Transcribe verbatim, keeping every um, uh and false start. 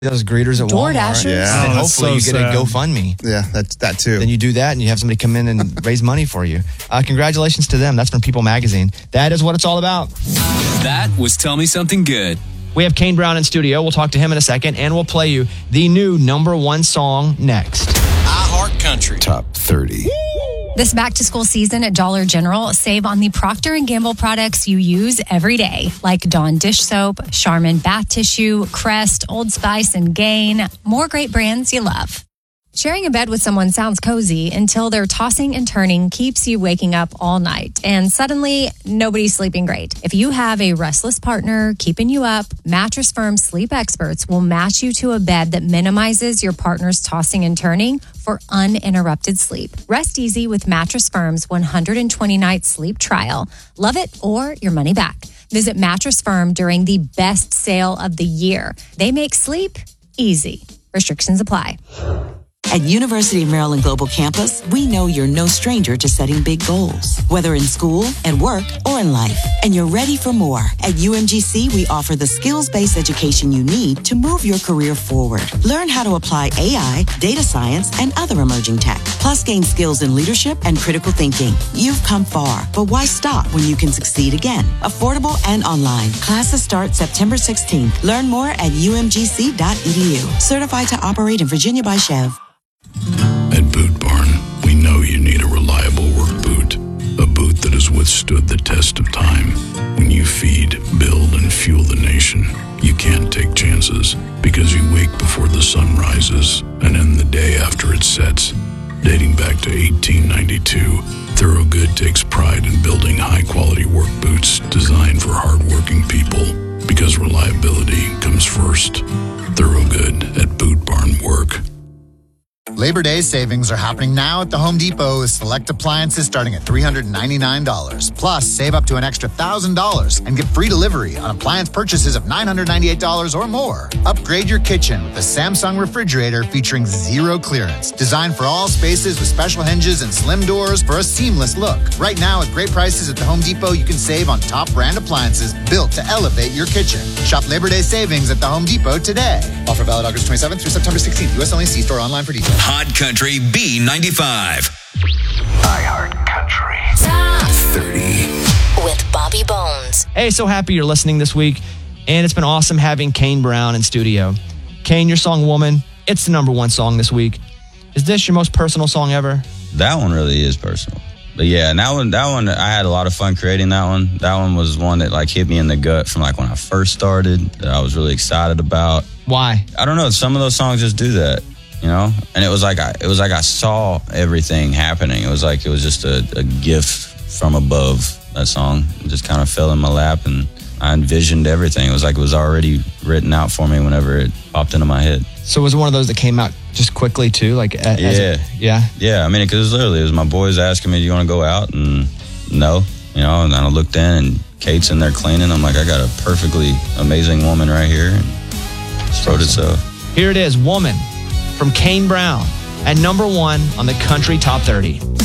those greeters at Door Walmart. Dashers? Yeah. And Oh, hopefully so you get sad. a GoFundMe. Yeah, that's that too. Then you do that and you have somebody come in and raise money for you. Uh, congratulations to them. That's from People Magazine. That is what it's all about. That was Tell Me Something Good. We have Kane Brown in studio. We'll talk to him in a second, and we'll play you the new number one song next. I Heart Country. Top thirty. This back-to-school season at Dollar General, save on the Procter and Gamble products you use every day, like Dawn dish soap, Charmin bath tissue, Crest, Old Spice, and Gain. More great brands you love. Sharing a bed with someone sounds cozy until their tossing and turning keeps you waking up all night. And suddenly, nobody's sleeping great. If you have a restless partner keeping you up, Mattress Firm sleep experts will match you to a bed that minimizes your partner's tossing and turning for uninterrupted sleep. Rest easy with Mattress Firm's one hundred twenty night sleep trial. Love it or your money back. Visit Mattress Firm during the best sale of the year. They make sleep easy. Restrictions apply. At University of Maryland Global Campus, we know you're no stranger to setting big goals, whether in school, at work, or in life. And you're ready for more. At U M G C, we offer the skills-based education you need to move your career forward. Learn how to apply A I, data science, and other emerging tech. Plus, gain skills in leadership and critical thinking. You've come far, but why stop when you can succeed again? Affordable and online. Classes start September sixteenth. Learn more at U M G C dot E D U. Certified to operate in Virginia by Chev. At Boot Barn, we know you need a reliable work boot. A boot that has withstood the test of time. When you feed, build, and fuel the nation, you can't take chances because you wake before the sun rises and end the day after it sets. Dating back to eighteen ninety-two, Thorogood takes pride in building high-quality work boots designed for hardworking people because reliability comes first. Thorogood at Boot Barn Work. Labor Day savings are happening now at the Home Depot with select appliances starting at three hundred ninety-nine dollars. Plus, save up to an extra one thousand dollars and get free delivery on appliance purchases of nine hundred ninety-eight dollars or more. Upgrade your kitchen with the Samsung refrigerator featuring zero clearance. Designed for all spaces with special hinges and slim doors for a seamless look. Right now, at great prices at the Home Depot, you can save on top brand appliances built to elevate your kitchen. Shop Labor Day savings at the Home Depot today. Offer valid August twenty-seventh through September sixteenth. U S only. See store online for details. Hot Country B ninety-five. I Heart Country. Top thirty. with Bobby Bones. Hey, so happy you're listening this week, and it's been awesome having Kane Brown in studio. Kane, your song Woman, it's the number one song this week. Is this your most personal song ever? That one really is personal. But yeah, and that one, that one, I had a lot of fun creating that one. That one was one that like hit me in the gut from like when I first started, that I was really excited about. Why? I don't know, some of those songs just do that, you know? And it was like I, it was like I saw everything happening. It was like it was just a, a gift from above, that song. It just kind of fell in my lap and I envisioned everything. It was like it was already written out for me whenever it popped into my head. So was it one of those that came out just quickly too? Like, a- as Yeah. a, yeah. Yeah, I mean, because literally, it was my boys asking me, do you want to go out? And no, you know, and then I looked in and Kate's in there cleaning. I'm like, I got a perfectly amazing woman right here. And just wrote it so. Here it is, Woman, from Kane Brown, at number one on the Country Top thirty.